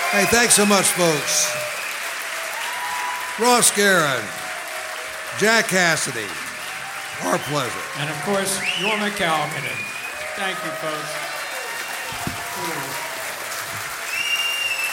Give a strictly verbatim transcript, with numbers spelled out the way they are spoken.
Hey, thanks so much, folks. Ross Guerin, Jack Cassidy, our pleasure. And of course, Jorma Kaukonen. Thank you, folks.